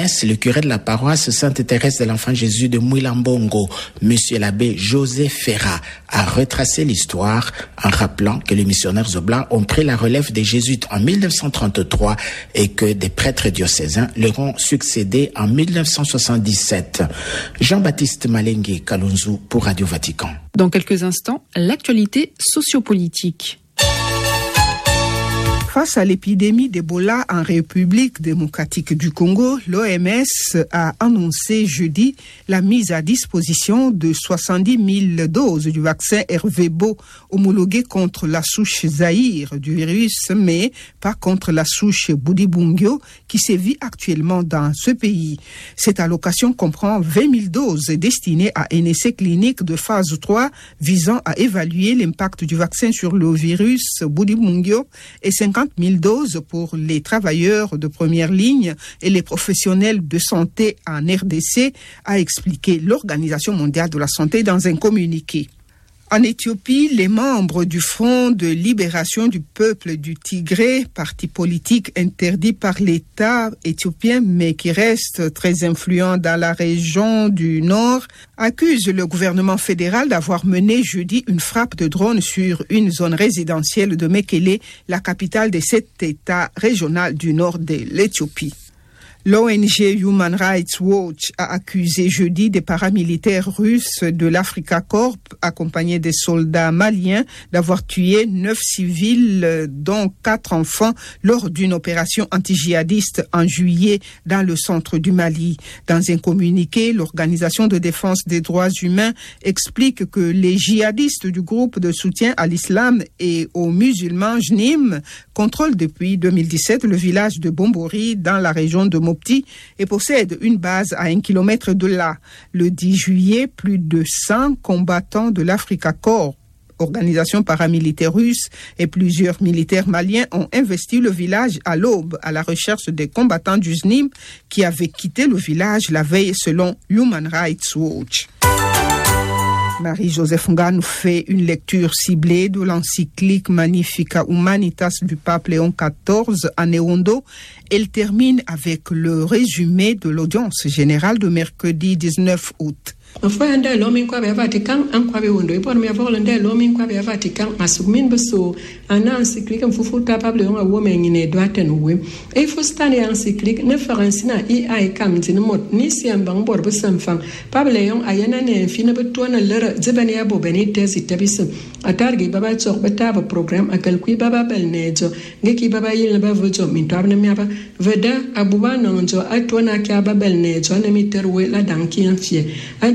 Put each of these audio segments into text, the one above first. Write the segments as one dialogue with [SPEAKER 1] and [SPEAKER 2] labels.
[SPEAKER 1] messe, le curé de la paroisse Sainte-Thérèse de l'Enfant Jésus de Mouilambongo, Monsieur l'abbé José Ferrat, a retracé l'histoire en rappelant que les missionnaires oblats ont pris la relève des jésuites en 1933 et que des prêtres diocésains leur ont succédé en 1977. Jean-Baptiste Malengue Kalonzo pour Radio Vatican.
[SPEAKER 2] Dans quelques instants, l'actualité sociopolitique.
[SPEAKER 3] Face à l'épidémie d'Ebola en République démocratique du Congo, l'OMS a annoncé jeudi la mise à disposition de 70 000 doses du vaccin Ervebo homologué contre la souche Zaïre du virus, mais pas contre la souche Budibungyo qui sévit actuellement dans ce pays. Cette allocation comprend 20 000 doses destinées à un essai clinique de phase 3 visant à évaluer l'impact du vaccin sur le virus Budibungyo et 50 000 doses pour les travailleurs de première ligne et les professionnels de santé en RDC, a expliqué l'Organisation mondiale de la santé dans un communiqué. En Éthiopie, les membres du Front de libération du peuple du Tigré, parti politique interdit par l'État éthiopien mais qui reste très influent dans la région du Nord, accusent le gouvernement fédéral d'avoir mené jeudi une frappe de drone sur une zone résidentielle de Mekele, la capitale de cet État régional du nord de l'Éthiopie. L'ONG Human Rights Watch a accusé jeudi des paramilitaires russes de l'Africa Corps, accompagnés des soldats maliens, d'avoir tué 9 civils, dont 4 enfants, lors d'une opération anti-djihadiste en juillet dans le centre du Mali. Dans un communiqué, l'Organisation de défense des droits humains explique que les djihadistes du groupe de soutien à l'islam et aux musulmans JNIM contrôlent depuis 2017 le village de Bombori dans la région de Mopti et possède une base à 1 kilomètre de là. Le 10 juillet, plus de 100 combattants de l'Africa Corps, organisation paramilitaire russe, et plusieurs militaires maliens ont investi le village à l'aube à la recherche des combattants du JNIM qui avaient quitté le village la veille selon Human Rights Watch. Marie-Joseph Nga nous fait une lecture ciblée de l'encyclique Magnificat Humanitas du pape Léon XIV à Neondo. Elle termine avec le résumé de l'audience générale de mercredi 19 août.
[SPEAKER 4] Enfin, dans l'homme quoi Vatican, en quoi on doit pas me avoir l'homme quoi Vatican, ma submine beso, un encyclique, un fou capable de un woman in a doiten way. Et faut stanner encyclique, ne faire un sina, I come to the mot, ni si un bambor be some fan. Pableon, ayana ne fina betuana lera, Zebania bobeni tesi tabis, a target baba chok betaba program, a calqui baba belnejo, Geki baba yil bavojo, mintabne miaba, Veda, abuba nonjo, atuana kiaba belnejo, nemiterwe la danki en fie.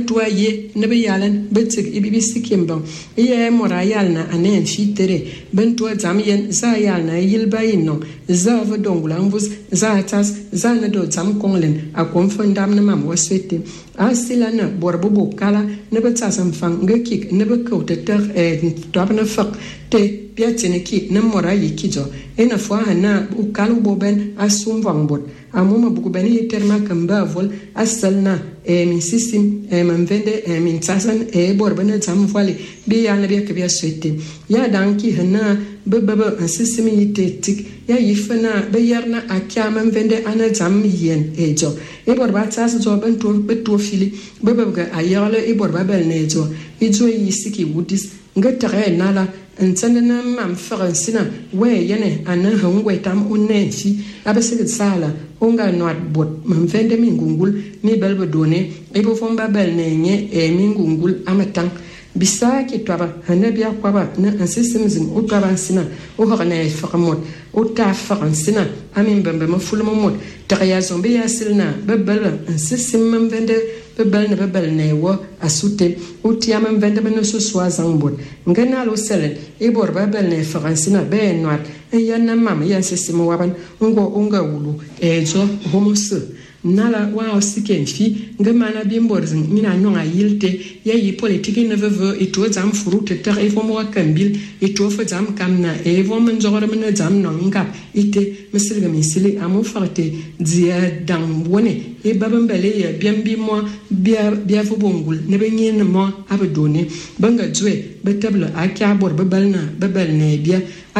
[SPEAKER 4] Ye ne be yalan betik ibibi sikimban ye mora yalna anen fitere bento zamyen za yalna yilba inno za vodongula mvus za tas za na do zam konglen a konfondam na mam wasete asilana borbo kala ne betasam fang ngekik ne be koteter topna fak te piatineki ne mora yikijo ena fwa hana ukalu boben asum vangbot amuma bukubeni terma kamba vol asalna min sisim man vende min tasan borbana zam vale bi ya na bi ka bi asete ya danki hana bebebe an sisim yitetik ya yifana be yarna akya man vende ana zam yen ejo borba tas zo ben to beto fili bebebe ga ayale borba bel nejo ijo yisiki wudis ngatere nala ntendena mam faransina we yene anan hangwe tam unenfi abese sala onga noat bot mam vende mingungul ni belbe done ebo fomba bel nenye mingungul amatang bisa ki twaba hanabia kwaba na ansisimzim o twaba sina o horna fakamot o ta faransina amin bembe mafulmo mod taya zombe ya silna bebel ansisim mam vende bebel ne wo asute o tiamam vende beno so swazangbot ngana lo selen ibor bebel ne faransina be noat yana mam ya ansisim waban onga wulu ezo homosu nala wa sikenfi ngamana bimborzin mina nonga yilte ya yi politiki ne veve eto zam fruit ter evo mo kambil eto fo zam kamna evo men jogora men zam nonga ite misirga misili amu farte dia dang woni e babambele ya biambi mo bia fo bongul ne benye ne mo abadone banga jwe betabla akya bor babal ne bia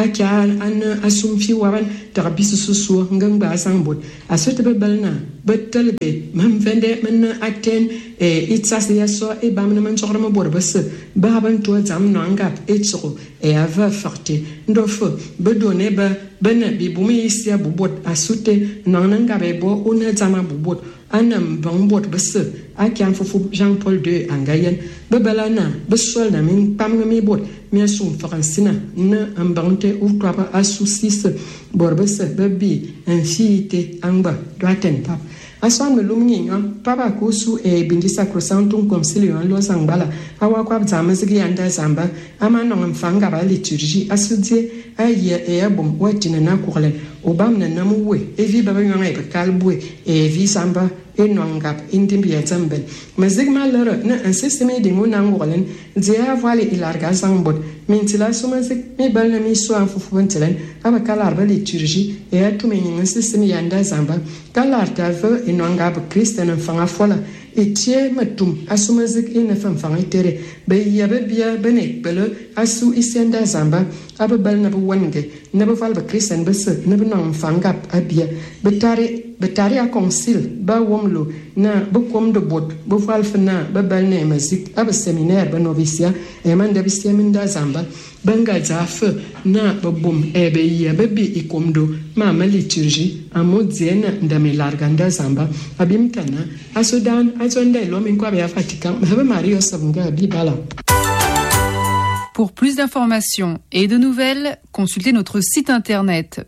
[SPEAKER 4] akia an asum fi waban tarabisu susu ngang ba sangbot asot be balna betelbe mam vende men aten itsas ya so e bam na man chorma bor bas ba ban to zam no angap etso e ava forte ndof be donne ba bena bi bumi isia bubot asute nananga be bo ona zama bubot anam bangbot bas akia fofu Jean Paul II angayen be balana be sol na min pam mi bot mi asum francina na ambante ou twaba asusis borbes bebi infite anga doaten pap aswan me lumngi papa kusu e bindi sacrosanctum concilium lo sangbala awa kwa zamazigi anda zamba amano mfanga ba liturgie asudie aye e abom watina na kurlen obam na namuwe evi baba yanga e kalbwe e vi samba enongap indimbi etzambel mazigma lera na insisteme de mona ngorlen dia voile ilarga sangbot mentila somazik me balna mi so anfufuntelen aba kalar ba liturgie e atumeni insisteme yanda zamba kalar tave enongap kristen fanga fola etie matum asumazik ina fanfanga tere be yabe bia benek bele asu isenda zamba aba balna ba wange na ba valba kristen bes na ba nang fangap abia betari a concile ba womlo na ba kom de bot ba valfna ba balne mazik aba seminaire ba novicia e man da bisia minda zamba banga zaf na ba bom e be yabe bi ikomdo mama liturgie amodziena ndame larganda zamba abimtana asudan azonde lo min kwa be Vatican ba Mario sabunga bibala.
[SPEAKER 2] Pour plus d'informations et de nouvelles, consultez notre site internet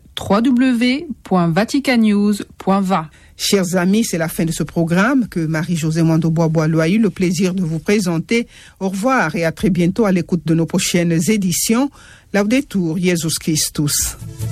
[SPEAKER 2] www.vaticanews.va.
[SPEAKER 3] Chers amis, c'est la fin de ce programme que Marie-Josée Mando-Bois-Boileau a eu le plaisir de vous présenter. Au revoir et à très bientôt à l'écoute de nos prochaines éditions. Laudetur Jesus Christus.